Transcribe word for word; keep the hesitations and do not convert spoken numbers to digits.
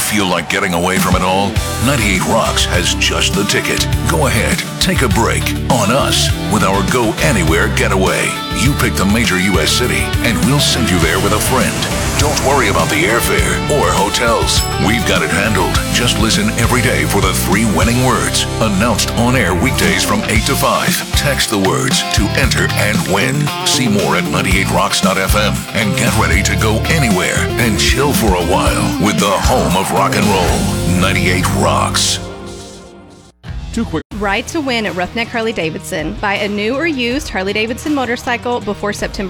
Feel like getting away from it all? ninety-eight Rocks has just the ticket. Go ahead, take a break on us with our Go Anywhere getaway. You pick the major U S city, and we'll send you there with a friend. Don't worry about the airfare or hotels. We've got it handled. Just listen every day for the three winning words. Announced on air weekdays from eight to five. Text the words to enter and win. See more at ninety-eight rocks dot f m and get ready to go anywhere and chill for a while with the home of rock and roll. ninety-eight Rocks. Two quick. Right to win at Roughneck Harley Davidson. Buy a new or used Harley Davidson motorcycle before September